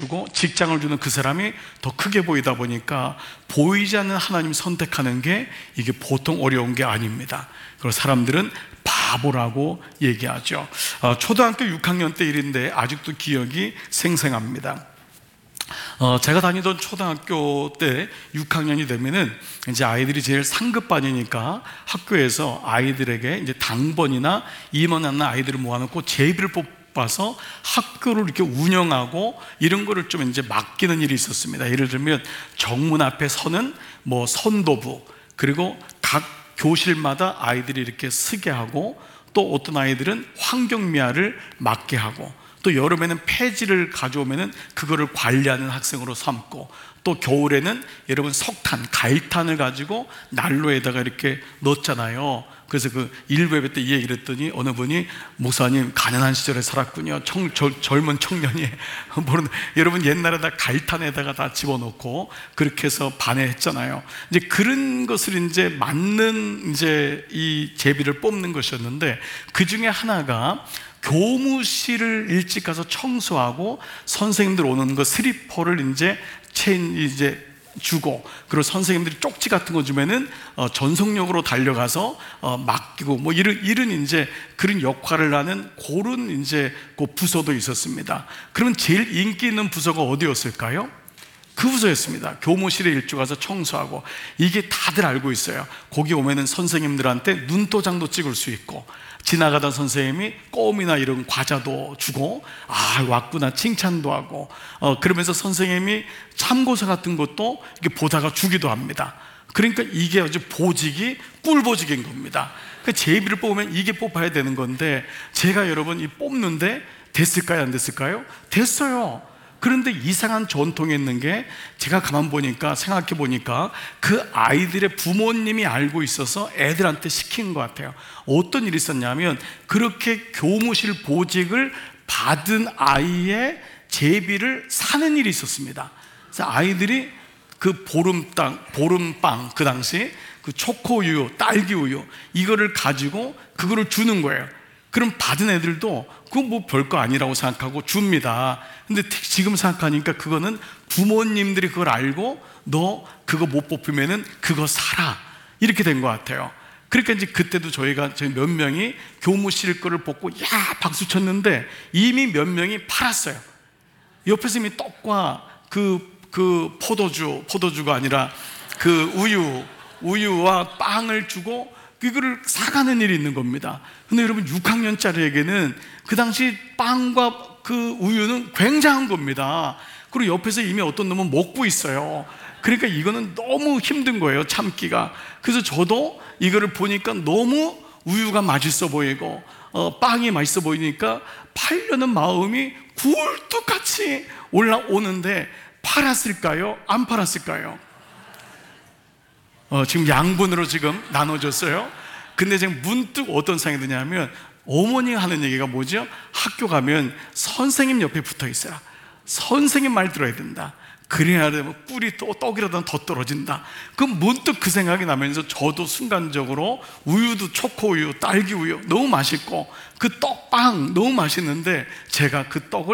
주고 직장을 주는 그 사람이 더 크게 보이다 보니까 보이지 않는 하나님 선택하는 게 이게 보통 어려운 게 아닙니다. 그리고 사람들은 바보라고 얘기하죠. 초등학교 6학년 때 일인데 아직도 기억이 생생합니다. 제가 다니던 초등학교 때 6학년이 되면은 이제 아이들이 제일 상급반이니까 학교에서 아이들에게 이제 당번이나 임원하는 아이들을 모아놓고 제비를 뽑아서 학교를 이렇게 운영하고 이런 거를 좀 이제 맡기는 일이 있었습니다. 예를 들면 정문 앞에 서는 뭐 선도부, 그리고 각 교실마다 아이들이 이렇게 쓰게 하고, 또 어떤 아이들은 환경미화를 맡게 하고, 또 여름에는 폐지를 가져오면은 그거를 관리하는 학생으로 삼고, 또 겨울에는 여러분 석탄, 가일탄을 가지고 난로에다가 이렇게 넣었잖아요. 그래서 그 일부 예배 때 이 얘기를 했더니 어느 분이 목사님 가난한 시절에 살았군요. 젊은 청년이 모르는, 여러분 옛날에 다 가일탄에다가 다 집어넣고 그렇게 해서 반해했잖아요. 이제 그런 것을 이제 맞는 이제 이 제비를 뽑는 것이었는데, 그 중에 하나가 교무실을 일찍 가서 청소하고 선생님들 오는 거 슬리퍼를 이제 주고, 그리고 선생님들이 쪽지 같은 거 주면은 전속력으로 달려가서 맡기고, 뭐 이런 이제 그런 역할을 하는 그런 이제 그 부서도 있었습니다. 그러면 제일 인기 있는 부서가 어디였을까요? 그 부서였습니다. 교무실에 일찍 가서 청소하고. 이게 다들 알고 있어요. 거기 오면은 선생님들한테 눈도장도 찍을 수 있고, 지나가던 선생님이 껌이나 이런 과자도 주고, 아 왔구나 칭찬도 하고, 그러면서 선생님이 참고서 같은 것도 이렇게 보다가 주기도 합니다. 그러니까 이게 아주 보직이 꿀보직인 겁니다. 그 제비를 뽑으면 이게 뽑아야 되는 건데, 제가 여러분 이 뽑는데 됐을까요, 안 됐을까요? 됐어요. 그런데 이상한 전통이 있는 게, 제가 가만 보니까, 생각해 보니까 그 아이들의 부모님이 알고 있어서 애들한테 시킨 것 같아요. 어떤 일이 있었냐면, 그렇게 교무실 보직을 받은 아이의 제비를 사는 일이 있었습니다. 그래서 아이들이 그 보름빵, 그 당시 그 초코우유, 딸기우유 이거를 가지고 그거를 주는 거예요. 그럼 받은 애들도 그거 뭐 별거 아니라고 생각하고 줍니다. 근데 지금 생각하니까 그거는 부모님들이 그걸 알고, 너 그거 못 뽑히면은 그거 사라, 이렇게 된 것 같아요. 그러니까 이제 그때도 저희 몇 명이 교무실 거를 뽑고 야 박수 쳤는데, 이미 몇 명이 팔았어요. 옆에서 이미 떡과 그 포도주가 아니라 그 우유와 빵을 주고 그거를 사가는 일이 있는 겁니다. 근데 여러분 6학년짜리에게는 그 당시 빵과 그 우유는 굉장한 겁니다. 그리고 옆에서 이미 어떤 놈은 먹고 있어요. 그러니까 이거는 너무 힘든 거예요, 참기가. 그래서 저도 이거를 보니까 너무 우유가 맛있어 보이고 빵이 맛있어 보이니까 팔려는 마음이 굴뚝같이 올라오는데, 팔았을까요? 안 팔았을까요? 지금 양분으로 지금 나눠줬어요. 근데 지금 문득 어떤 생각이 드냐면, 어머니가 하는 얘기가 뭐죠? 학교 가면 선생님 옆에 붙어 있어요. 선생님 말 들어야 된다. 그래야 되면 꿀이 또 떡이라도 더 떨어진다. 그럼 문득 그 생각이 나면서 저도 순간적으로 우유도 초코우유, 딸기우유 너무 맛있고 그 떡빵 너무 맛있는데, 제가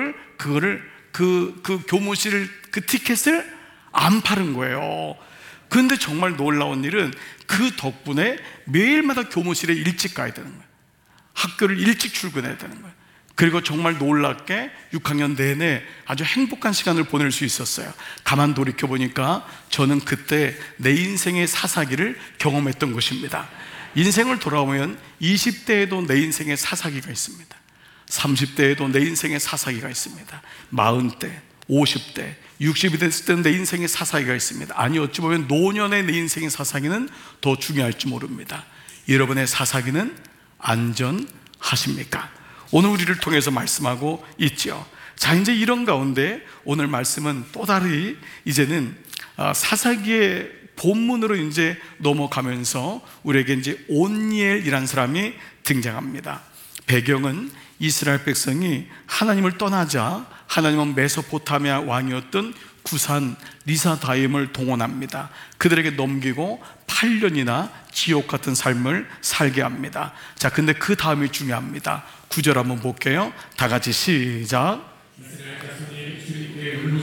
그 교무실 그 티켓을 안 파는 거예요. 그런데 정말 놀라운 일은, 그 덕분에 매일마다 교무실에 일찍 가야 되는 거예요. 학교를 일찍 출근해야 되는 거예요. 그리고 정말 놀랍게 6학년 내내 아주 행복한 시간을 보낼 수 있었어요. 가만 돌이켜보니까 저는 그때 내 인생의 사사기를 경험했던 것입니다. 인생을 돌아보면 20대에도 내 인생의 사사기가 있습니다. 30대에도 내 인생의 사사기가 있습니다. 40대, 50대, 60이 됐을 때는 내 인생의 사사기가 있습니다. 아니, 어찌 보면 노년의 내 인생의 사사기는 더 중요할지 모릅니다. 여러분의 사사기는 안전하십니까? 오늘 우리를 통해서 말씀하고 있죠. 자, 이제 이런 가운데 오늘 말씀은 또 다르게 이제는 사사기의 본문으로 이제 넘어가면서 우리에게 이제 온니엘이라는 사람이 등장합니다. 배경은 이스라엘 백성이 하나님을 떠나자 하나님은 메소포타미아 왕이었던 구산 리사다임을 동원합니다. 그들에게 넘기고 8년이나 지옥 같은 삶을 살게 합니다. 자, 근데 그 다음이 중요합니다. 9절 한번 볼게요. 다 같이 시작.